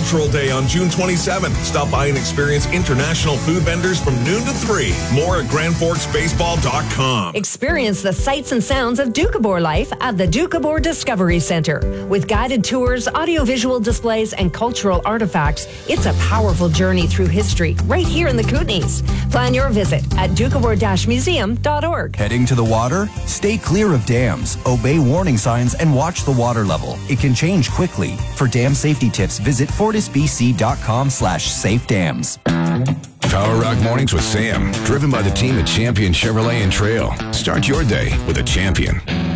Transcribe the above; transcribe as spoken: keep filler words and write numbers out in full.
Agricultural Day on June twenty-seventh. Stop by and experience international food vendors from noon to three. More at grand forks baseball dot com. Experience the sights and sounds of Doukhobor life at the Doukhobor Discovery Centre. With guided tours, audiovisual displays, and cultural artifacts, it's a powerful journey through history right here in the Kootenays. Plan your visit at doukhobor dash museum dot org. Heading to the water? Stay clear of dams, obey warning signs, and watch the water level. It can change quickly. For dam safety tips, visit fortisbc.com slash safe dams. Power Rock Mornings with Sam, driven by the team at Champion Chevrolet and Trail. Start your day with a Champion.